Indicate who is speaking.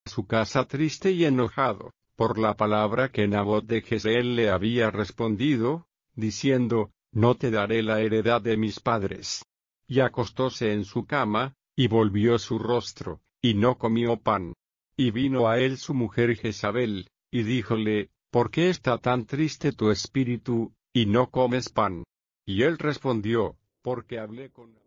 Speaker 1: su casa triste y enojado, por la palabra que Nabot de Jezreel le había respondido, diciendo, no te daré la heredad de mis padres. Y acostóse en su cama, y volvió su rostro, y no comió pan. Y vino a él su mujer Jezabel, y díjole, ¿por qué está tan triste tu espíritu, y no comes pan? Y él respondió, porque hablé con